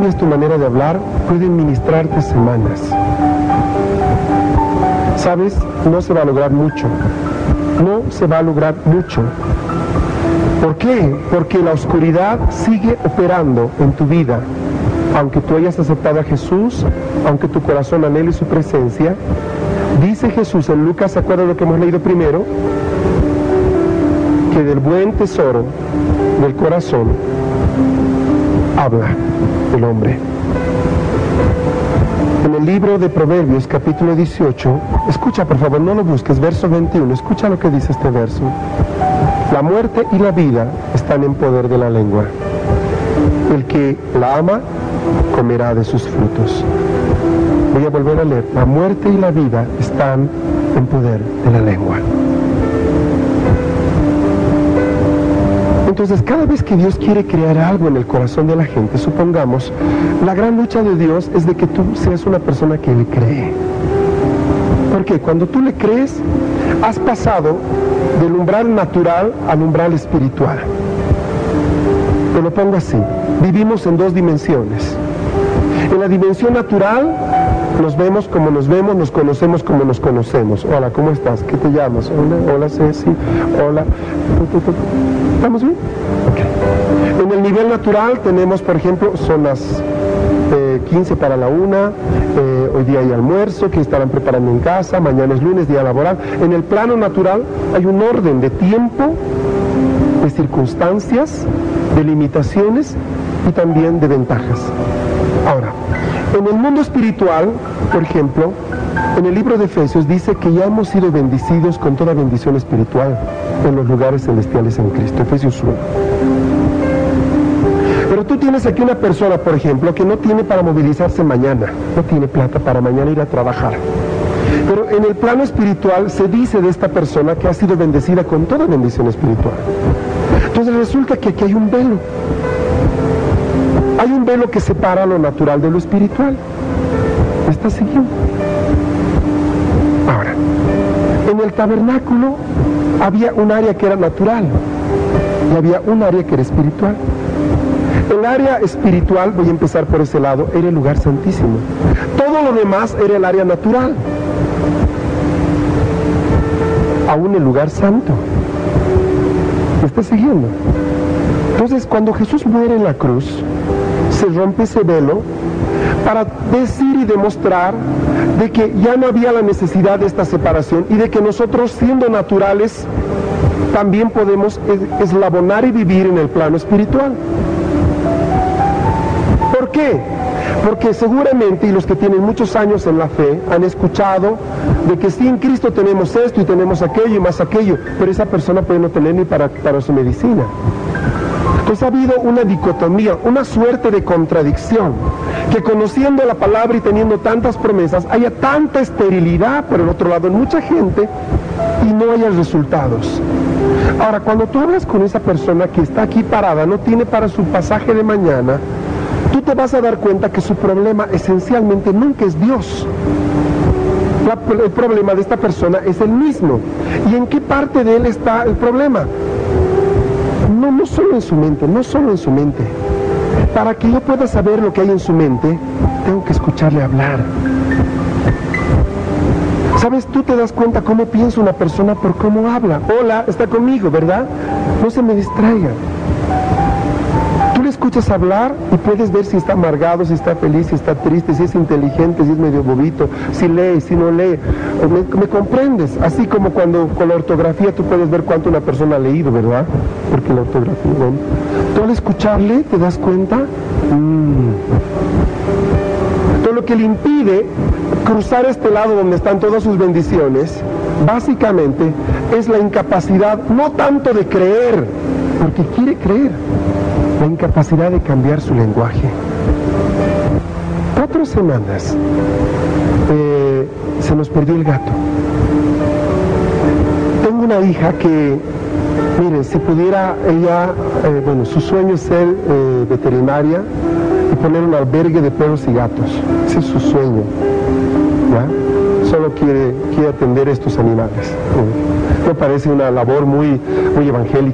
cambias tu manera de hablar, pueden ministrarte semanas. ¿Sabes? No se va a lograr mucho. No se va a lograr mucho. ¿Por qué? Porque la oscuridad sigue operando en tu vida. Aunque tú hayas aceptado a Jesús, aunque tu corazón anhele su presencia, dice Jesús en Lucas, ¿se acuerdan lo que hemos leído primero? Que del buen tesoro del corazón habla el hombre. En el libro de Proverbios, capítulo 18, escucha por favor, no lo busques, verso 21, escucha lo que dice este verso. La muerte y la vida están en poder de la lengua. El que la ama, comerá de sus frutos. Voy a volver a leer. La muerte y la vida están en poder de la lengua. Entonces, cada vez que Dios quiere crear algo en el corazón de la gente, supongamos, la gran lucha de Dios es de que tú seas una persona que le cree. Porque cuando tú le crees, has pasado del umbral natural al umbral espiritual. Te lo pongo así. Vivimos en dos dimensiones. En la dimensión natural, nos vemos como nos vemos, nos conocemos como nos conocemos. Hola, ¿cómo estás? ¿Qué te llamas? Hola Ceci. Hola. ¿Estamos bien? Okay. En el nivel natural tenemos, por ejemplo, son las 15 para la 1, hoy día hay almuerzo que estarán preparando en casa, mañana es lunes, día laboral. En el plano natural hay un orden de tiempo, de circunstancias, de limitaciones y también de ventajas. Ahora, en el mundo espiritual, por ejemplo, en el libro de Efesios dice que ya hemos sido bendecidos con toda bendición espiritual en los lugares celestiales en Cristo, Efesios 1. Pero tú tienes aquí una persona, por ejemplo, que no tiene para movilizarse mañana, no tiene plata para mañana ir a trabajar. Pero en el plano espiritual se dice de esta persona que ha sido bendecida con toda bendición espiritual. Entonces resulta que aquí hay un velo. Hay un velo que separa lo natural de lo espiritual. ¿Me estás siguiendo? Ahora, en el tabernáculo había un área que era natural y había un área que era espiritual. El área espiritual, voy a empezar por ese lado, era el lugar santísimo. Todo lo demás era el área natural. Aún el lugar santo. ¿Me estás siguiendo? Entonces, cuando Jesús muere en la cruz, se rompe ese velo para decir y demostrar de que ya no había la necesidad de esta separación y de que nosotros, siendo naturales, también podemos eslabonar y vivir en el plano espiritual. ¿Por qué? Porque seguramente, y los que tienen muchos años en la fe, han escuchado de que sí, en Cristo tenemos esto y tenemos aquello y más aquello, pero esa persona puede no tener ni para su medicina. Entonces ha habido una dicotomía, una suerte de contradicción, que conociendo la palabra y teniendo tantas promesas, haya tanta esterilidad por el otro lado en mucha gente y no haya resultados. Ahora, cuando tú hablas con esa persona que está aquí parada, no tiene para su pasaje de mañana, tú te vas a dar cuenta que su problema esencialmente nunca es Dios. El problema de esta persona es el mismo. ¿Y en qué parte de él está el problema? No solo en su mente, no solo en su mente. Para que yo pueda saber lo que hay en su mente, tengo que escucharle hablar. ¿Sabes? Tú te das cuenta cómo piensa una persona por cómo habla. Hola, está conmigo, ¿verdad? No se me distraiga. Tú le escuchas hablar y puedes ver si está amargado, si está feliz, si está triste, si es inteligente, si es medio bobito, si lee, si no lee. ¿Me comprendes? Así como cuando con la ortografía tú puedes ver cuánto una persona ha leído, ¿verdad? Porque la ortografía, bueno. Tú al escucharle te das cuenta. Todo lo que le impide cruzar este lado donde están todas sus bendiciones, básicamente es la incapacidad, no tanto de creer, porque quiere creer, la incapacidad de cambiar su lenguaje. 4 semanas se nos perdió el gato. Tengo una hija que, miren, si pudiera ella, su sueño es ser veterinaria y poner un albergue de perros y gatos. Ese es su sueño, ¿ya? Solo quiere atender a estos animales. Me parece una labor muy evangélica.